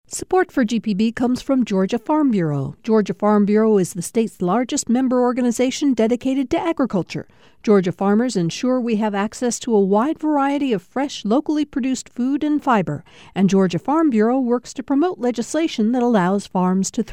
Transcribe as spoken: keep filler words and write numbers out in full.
Support for G P B comes from Georgia Farm Bureau. Georgia Farm Bureau is the state's largest member organization dedicated to agriculture. Georgia farmers ensure we have access to a wide variety of fresh, locally produced food and fiber. And Georgia Farm Bureau works to promote legislation that allows farms to thrive.